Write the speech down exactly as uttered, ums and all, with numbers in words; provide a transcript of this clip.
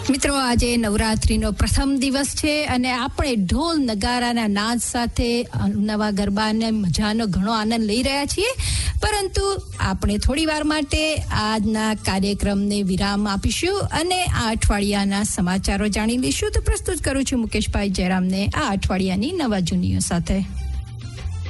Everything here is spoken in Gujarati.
મિત્રો, આજે નવરાત્રીનો પ્રથમ દિવસ છે અને આપણે ઢોલ નગારાના નાદ સાથે નવા ગરબાને મજાનો ઘણો આનંદ લઈ રહ્યા છીએ. પરંતુ આપણે થોડી વાર માટે આજના કાર્યક્રમને વિરામ આપીશું અને આ અઠવાડિયાના સમાચારો જાણી લઈશું. તો પ્રસ્તુત કરું છું મુકેશભાઈ જયરામને આ અઠવાડિયાની નવા જૂનીઓ સાથે.